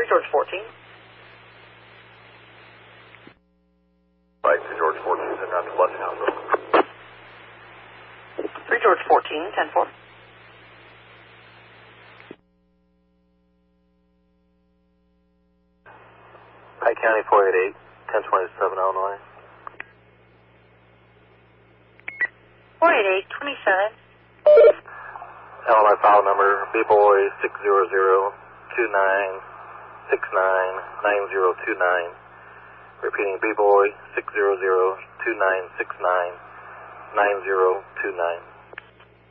George 14. Right, 2 George 14, send out to Blessing House. 3 George 14, 10-4. Pike County 488, 1027 Illinois. 488, 27. Illinois file number B-Boy 600-2969-9029. Repeating B-Boy 600-2969-9029.